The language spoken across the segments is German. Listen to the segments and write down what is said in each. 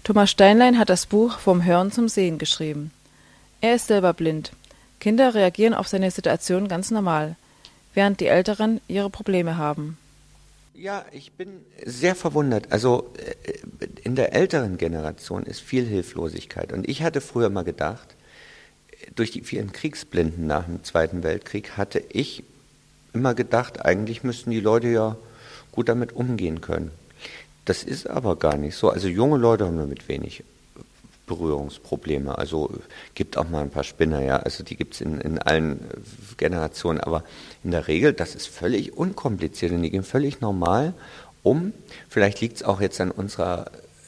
Thomas Steinlein hat das Buch Vom Hören zum Sehen geschrieben. Er ist selber blind. Kinder reagieren auf seine Situation ganz normal, während die Älteren ihre Probleme haben. Ja, ich bin sehr verwundert. Also in der älteren Generation ist viel Hilflosigkeit. Und ich hatte früher mal gedacht, durch die vielen Kriegsblinden nach dem Zweiten Weltkrieg hatte ich immer gedacht, eigentlich müssten die Leute ja gut damit umgehen können. Das ist aber gar nicht so. Also junge Leute haben damit wenig Berührungsprobleme. Also gibt auch mal ein paar Spinner, ja. Also die gibt es in allen Generationen. Aber in der Regel, das ist völlig unkompliziert und die gehen völlig normal um. Vielleicht liegt es auch jetzt an unserer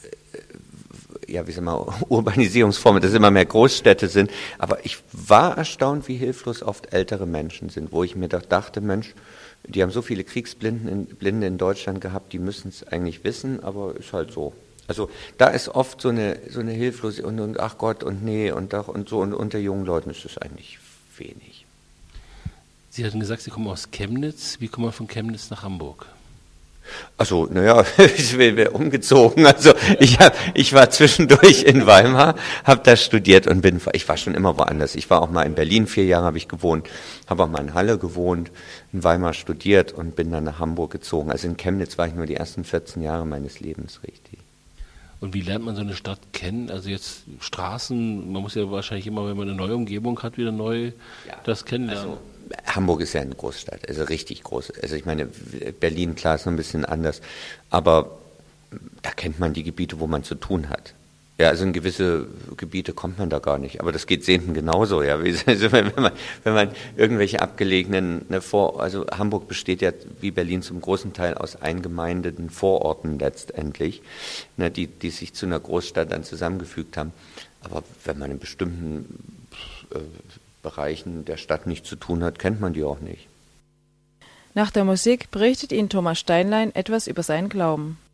Urbanisierungsform, dass immer mehr Großstädte sind. Aber ich war erstaunt, wie hilflos oft ältere Menschen sind, wo ich mir dachte, Mensch, die haben so viele Kriegsblinde in Deutschland gehabt, die müssen es eigentlich wissen, aber ist halt so. Also da ist oft so eine Hilflosigkeit und ach Gott und nee und so und unter jungen Leuten ist es eigentlich wenig. Sie hatten gesagt, Sie kommen aus Chemnitz. Wie kommt man von Chemnitz nach Hamburg? Also, naja, ich bin umgezogen. Also ich war zwischendurch in Weimar, habe da studiert und ich war schon immer woanders. Ich war auch mal in Berlin, 4 Jahre habe ich gewohnt, habe auch mal in Halle gewohnt, in Weimar studiert und bin dann nach Hamburg gezogen. Also in Chemnitz war ich nur die ersten 14 Jahre meines Lebens, richtig. Und wie lernt man so eine Stadt kennen? Also jetzt Straßen, man muss ja wahrscheinlich immer, wenn man eine neue Umgebung hat, wieder neu das kennenlernen. Also Hamburg ist ja eine Großstadt, also richtig groß. Also ich meine, Berlin, klar, ist noch ein bisschen anders, aber da kennt man die Gebiete, wo man zu tun hat. Ja, also in gewisse Gebiete kommt man da gar nicht, aber das geht Sehenden genauso. Ja, also wenn man irgendwelche abgelegenen, also Hamburg besteht ja wie Berlin zum großen Teil aus eingemeindeten Vororten letztendlich, ne, die sich zu einer Großstadt dann zusammengefügt haben. Aber wenn man in bestimmten Bereichen der Stadt nichts zu tun hat, kennt man die auch nicht. Nach der Musik berichtet Ihnen Thomas Steinlein etwas über seinen Glauben.